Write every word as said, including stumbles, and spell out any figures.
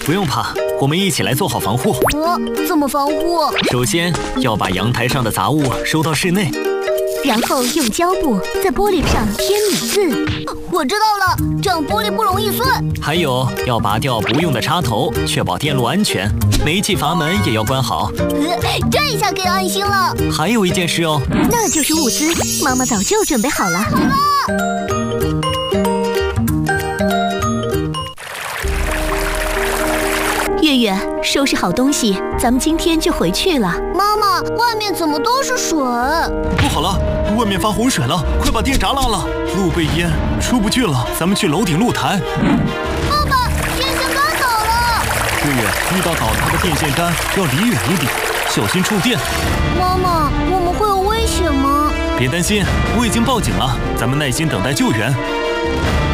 不用怕，我们一起来做好防护。 呃，怎么防护？ 首先要把阳台上的杂物收到室内， 然后用胶布在玻璃上贴米字。我知道了，这样玻璃不容易碎。 还有要拔掉不用的插头，确保电路安全。煤气阀门也要关好。 呃，这一下可以安心了。 还有一件事哦， 那就是物资，妈妈早就准备好了。好了。月月，收拾好东西，咱们今天就回去了。妈妈，外面怎么都是水？ 不好了，外面发洪水了，快把电闸拉了，路被淹，出不去了。咱们去楼顶露台。 爸爸，电线杆倒了。 月月，遇到倒塌的电线杆要离远一点，小心触电。 妈妈，我们会有危险吗？ 别担心，我已经报警了，咱们耐心等待救援。